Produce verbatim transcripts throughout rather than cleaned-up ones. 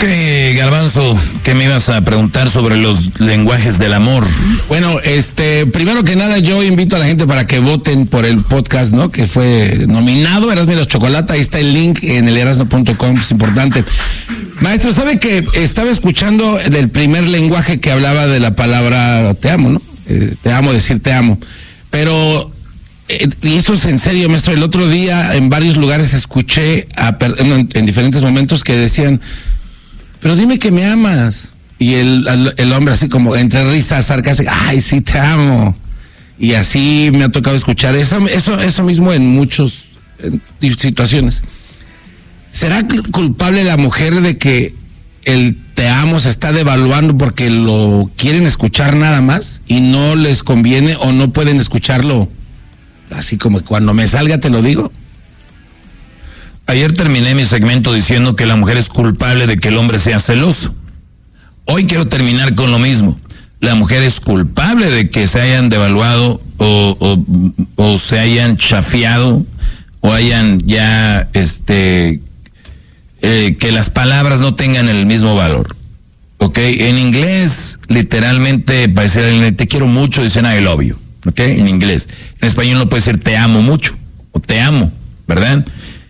Ok, Garbanzo, ¿qué me ibas a preguntar sobre los lenguajes del amor? Bueno, este, primero que nada, yo invito a la gente para que voten por el podcast, ¿no? Que fue nominado, Erasmo y la Chocolata, ahí está el link en el erasmo punto com, es importante. Maestro, ¿sabe que estaba escuchando del primer lenguaje que hablaba de la palabra te amo, ¿no? Eh, te amo, decir te amo. Pero, eh, y esto es en serio, maestro, el otro día en varios lugares escuché, a, en, en diferentes momentos que decían, pero dime que me amas. Y el, el hombre así como entre risas sarcásticas, ay, sí te amo. Y así me ha tocado escuchar eso, eso, eso mismo en muchas situaciones. ¿Será culpable la mujer de que el te amo se está devaluando porque lo quieren escuchar nada más y no les conviene o no pueden escucharlo así como cuando me salga te lo digo? Ayer terminé mi segmento diciendo que la mujer es culpable de que el hombre sea celoso. Hoy quiero terminar con lo mismo. La mujer es culpable de que se hayan devaluado o, o, o se hayan chafiado o hayan ya, este, eh, que las palabras no tengan el mismo valor. ¿Ok? En inglés, literalmente, para decir te quiero mucho, dicen I love you. ¿Ok? En inglés. En español no puede decir te amo mucho o te amo, ¿verdad?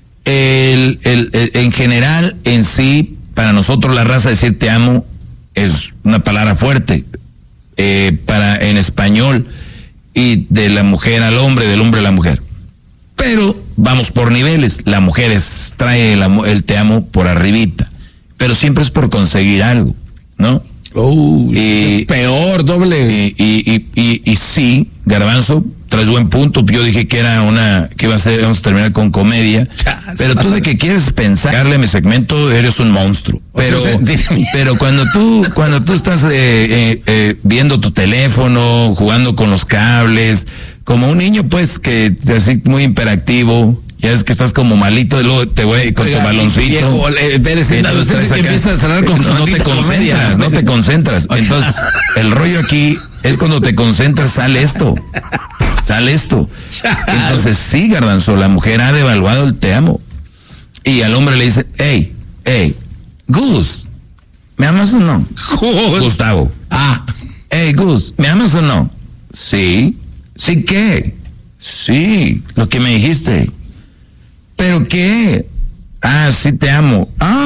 El, el, el, en general, en sí, para nosotros la raza decir te amo es una palabra fuerte. Eh, para en español y de la mujer al hombre, del hombre a la mujer. Pero vamos por niveles. La mujer es, trae el, el te amo por arribita, pero siempre es por conseguir algo, ¿no? Oh, y, es peor, doble. Y, y, y, y, y sí, Garbanzo, traes buen punto. Yo dije que era una, que iba a ser, vamos a terminar con comedia. Ya, pero tú de que quieres pensar, darle mi segmento, eres un monstruo. Pero, o sea, pero cuando tú, cuando tú estás eh, eh, eh, viendo tu teléfono, jugando con los cables, como un niño, pues, que así muy hiperactivo. Ya es que estás como malito y luego te voy con Oiga, tu baloncito. Viejo, eh, Pérez, no, usted se empieza a sonar con no, no te concentras, no te concentras. Entonces, el rollo aquí es cuando te concentras, sale esto. Sale esto. Entonces, sí, Garbanzo, la mujer ha devaluado el te amo. Y al hombre le dice, hey, hey, Gus, ¿me amas o no? Gus. Gustavo. Ah. Hey, Gus, ¿me amas o no? Sí. ¿Sí qué? Sí, lo que me dijiste. ¿Pero qué? Ah, sí te amo.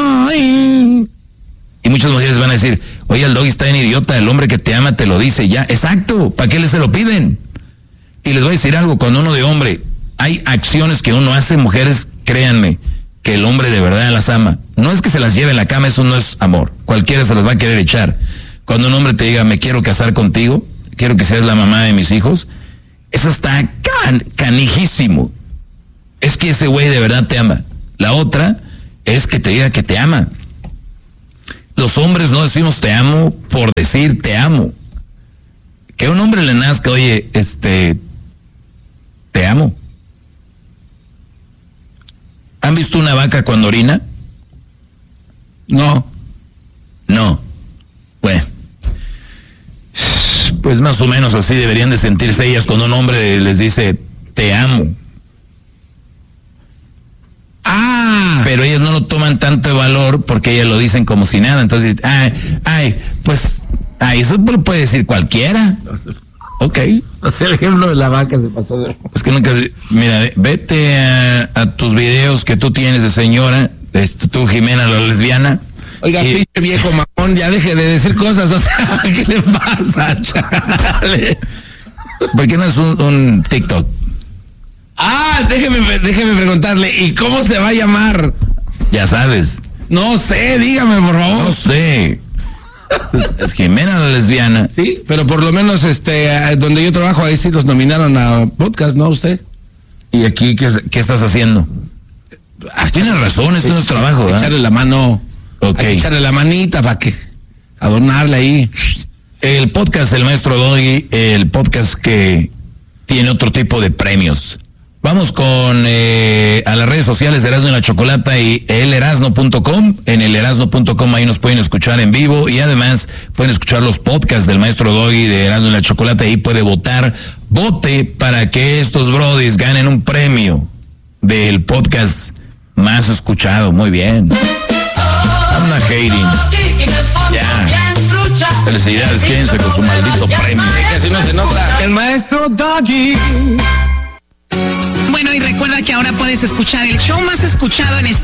Ay. Y muchas mujeres van a decir, oye, el doggy está en idiota, el hombre que te ama te lo dice ya. Exacto, ¿para qué le se lo piden? Y les voy a decir algo, cuando uno de hombre, hay acciones que uno hace, mujeres, créanme, que el hombre de verdad las ama. No es que se las lleve en la cama, eso no es amor. Cualquiera se las va a querer echar. Cuando un hombre te diga, me quiero casar contigo, quiero que seas la mamá de mis hijos, eso está can, canijísimo. Es que ese güey de verdad te ama. La otra es que te diga que te ama. Los hombres no decimos te amo por decir te amo. Que a un hombre le nazca, oye, este, te amo. ¿Han visto una vaca cuando orina? No. No. Bueno. Pues más o menos así deberían de sentirse ellas cuando un hombre les dice te amo. Ah. Pero ellas no lo toman tanto valor porque ellas lo dicen como si nada. Entonces, ay, ay, pues, ay, eso lo puede decir cualquiera. Ok. O sea, el ejemplo de la vaca se pasó de... Es que nunca, mira, vete a, a tus videos que tú tienes de señora, este, tú Jimena la lesbiana. Oiga, y... pinche viejo mamón, ya deje de decir cosas, o sea, ¿qué le pasa, chale? ¿Por qué no es un, un TikTok? Ah, déjeme, déjeme preguntarle, ¿y cómo se va a llamar? Ya sabes. No sé, dígame, por favor. No sé. Es, es Jimena la lesbiana. Sí, pero por lo menos este donde yo trabajo, ahí sí los nominaron a podcast, ¿no? Usted. ¿Y aquí qué, qué estás haciendo? Ah, tienes razón, esto no es trabajo. Echarle ¿eh? la mano. Okay. Hay que echarle la manita para que adornarle ahí. El podcast del maestro Doggy, el podcast que tiene otro tipo de premios. Vamos con eh, a las redes sociales de Erasmo y la Chocolata y el erasmo punto com. En el erasmo punto com ahí nos pueden escuchar en vivo y además pueden escuchar los podcasts del maestro Doggy de Erasmo y la Chocolata. Ahí puede votar. Vote para que estos brodis ganen un premio del podcast más escuchado. Muy bien. I'm not hating. Felicidades, quédense con su maldito premio. Que así no se nota. El maestro Doggy. Bueno, y recuerda que ahora puedes escuchar el show más escuchado en español